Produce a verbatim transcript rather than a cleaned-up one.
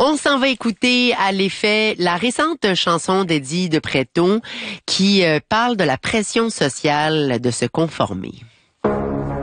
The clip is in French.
On s'en va écouter à l'effet la récente chanson d'Eddie de Pretto qui euh, parle de la pression sociale de se conformer.